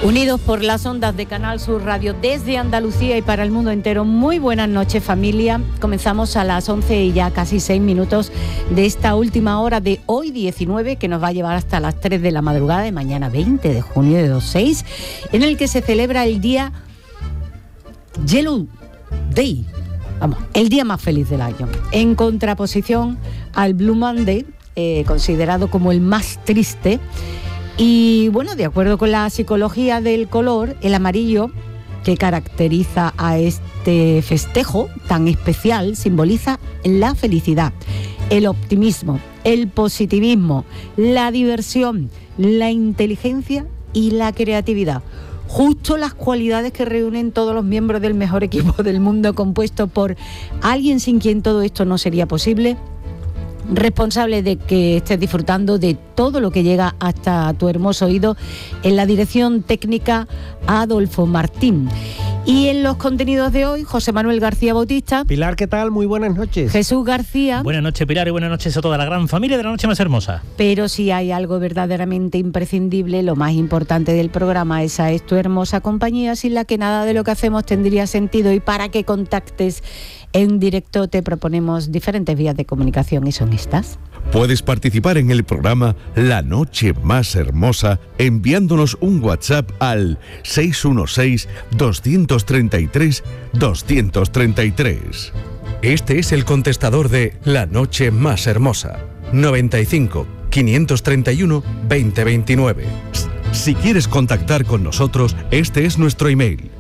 Unidos por las ondas de Canal Sur Radio desde Andalucía y para el mundo entero. Muy buenas noches, familia. Comenzamos a las 11 y ya casi 6 minutos de esta última hora de hoy 19, que nos va a llevar hasta las 3 de la madrugada de mañana 20 de junio de 2006, en el que se celebra el día Yellow Day. Vamos, el día más feliz del año. En contraposición al Blue Monday, considerado como el más triste. Y bueno, de acuerdo con la psicología del color, el amarillo, que caracteriza a este festejo tan especial, simboliza la felicidad, el optimismo, el positivismo, la diversión, la inteligencia y la creatividad. Justo las cualidades que reúnen todos los miembros del mejor equipo del mundo, compuesto por alguien sin quien todo esto no sería posible, responsable de que estés disfrutando de todo lo que llega hasta tu hermoso oído. En la dirección técnica, Adolfo Martín. Y en los contenidos de hoy, José Manuel García Bautista. Pilar, ¿qué tal? Muy buenas noches. Jesús García. Buenas noches, Pilar, y buenas noches a toda la gran familia de La Noche Más Hermosa. Pero si hay algo verdaderamente imprescindible, lo más importante del programa, esa es tu hermosa compañía, sin la que nada de lo que hacemos tendría sentido. Y para que contactes en directo te proponemos diferentes vías de comunicación y son estas. Puedes participar en el programa La Noche Más Hermosa enviándonos un WhatsApp al 616-233-233. Este es el contestador de La Noche Más Hermosa, 95 531 2029. Si quieres contactar con nosotros, este es nuestro email,